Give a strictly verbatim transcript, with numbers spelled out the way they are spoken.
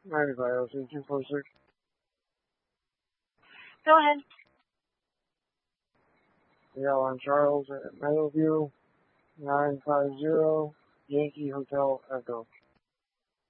ninety-five oh three two four six. Go ahead. Yeah, on Charles at Meadowview, nine five zero Yankee Hotel Echo.